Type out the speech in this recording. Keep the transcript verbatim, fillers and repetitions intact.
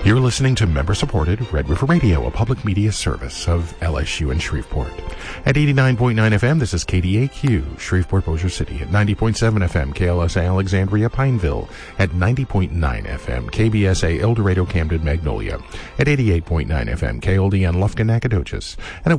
You're listening to member-supported Red River Radio, a public media service of L S U in Shreveport. At eighty-nine point nine F M, this is K D A Q, Shreveport Bossier City. At ninety point seven F M, K L S A Alexandria Pineville. At ninety point nine F M, K B S A El Dorado Camden Magnolia. At eighty-eight point nine F M, K L D N Lufkin Nacogdoches. And at